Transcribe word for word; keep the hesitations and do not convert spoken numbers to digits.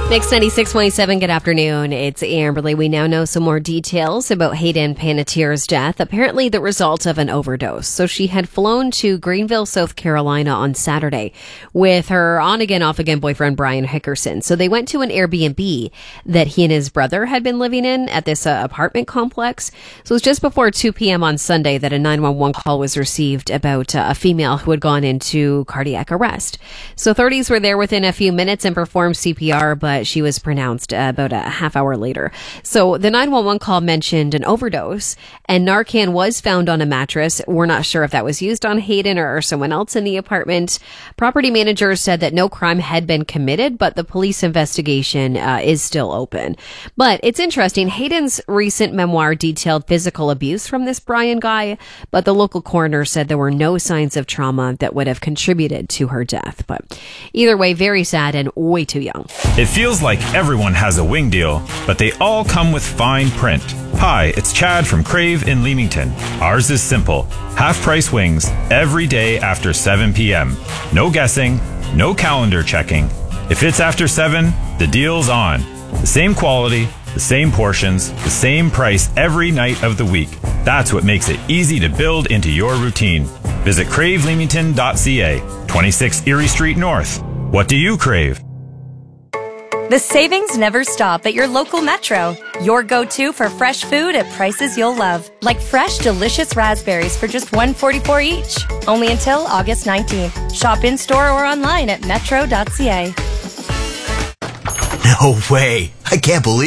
Mix ninety-six point seven, good afternoon. It's Amberly. We now know some more details about Hayden Panettiere's death, apparently the result of an overdose. So she had flown to Greenville, South Carolina on Saturday with her on-again, off-again boyfriend, Brian Hickerson. So they went to an Airbnb that he and his brother had been living in at this uh, apartment complex. So it was just before two p.m. on Sunday that a nine one one call was received about uh, a female who had gone into cardiac arrest. So authorities were there within a few minutes and performed C P R, but she was pronounced uh, about a half hour later. So the nine one one call mentioned an overdose, and Narcan was found on a mattress. We're not sure if that was used on Hayden or, or someone else in the apartment. Property managers said that no crime had been committed, but the police investigation uh, is still open. But it's interesting. Hayden's recent memoir detailed physical abuse from this Brian guy, but the local coroner said there were no signs of trauma that would have contributed to her death. But either way, very sad and way too young. It feels like everyone has a wing deal, but they all come with fine print. Hi, it's Chad from Crave in Leamington. Ours is simple. Half-price wings every day after seven p.m. No guessing, no calendar checking. If it's after seven, the deal's on. The same quality, the same portions, the same price every night of the week. That's what makes it easy to build into your routine. Visit crave leamington dot c a, twenty-six Erie Street North. What do you crave? The savings never stop at your local Metro. Your go-to for fresh food at prices you'll love. Like fresh, delicious raspberries for just one dollar and forty-four cents each. Only until August nineteenth. Shop in-store or online at metro dot c a. No way. I can't believe